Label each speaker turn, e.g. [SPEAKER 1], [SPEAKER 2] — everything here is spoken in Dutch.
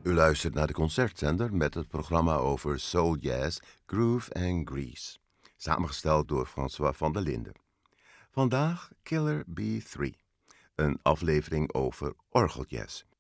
[SPEAKER 1] U luistert naar de Concertzender met het programma over soul jazz, groove en grease. Samengesteld door François van der Linden. Vandaag Killer B3, een aflevering over orgeljazz.